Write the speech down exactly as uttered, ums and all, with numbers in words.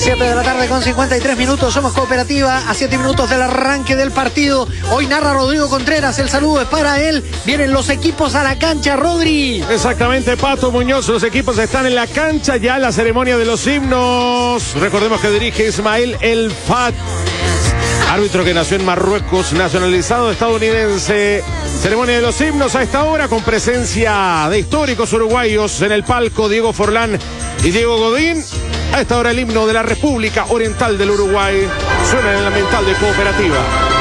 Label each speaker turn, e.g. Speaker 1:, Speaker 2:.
Speaker 1: siete de la tarde con cincuenta y tres minutos, somos Cooperativa, a siete minutos del arranque del partido. Hoy narra Rodrigo Contreras, el saludo es para él. Vienen los equipos a la cancha, Rodri.
Speaker 2: Exactamente, Pato Muñoz, los equipos están en la cancha, ya la ceremonia de los himnos. Recordemos que dirige Ismael El Fat, árbitro que nació en Marruecos, nacionalizado estadounidense. Ceremonia de los himnos a esta hora con presencia de históricos uruguayos en el palco, Diego Forlán y Diego Godín. A esta hora el himno de la República Oriental del Uruguay suena en la mental de Cooperativa.